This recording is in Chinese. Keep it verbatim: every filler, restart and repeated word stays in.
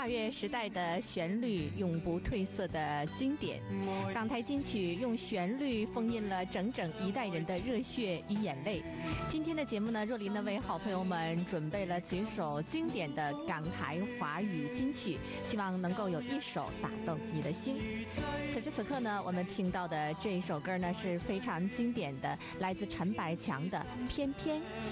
跨越时代的旋律，永不褪色的经典。港台金曲用旋律封印了整整一代人的热血与眼泪。今天的节目呢，若琳呢为好朋友们准备了几首经典的港台华语金曲，希望能够有一首打动你的心。此时此刻呢，我们听到的这一首歌呢是非常经典的，来自陈百强的《偏偏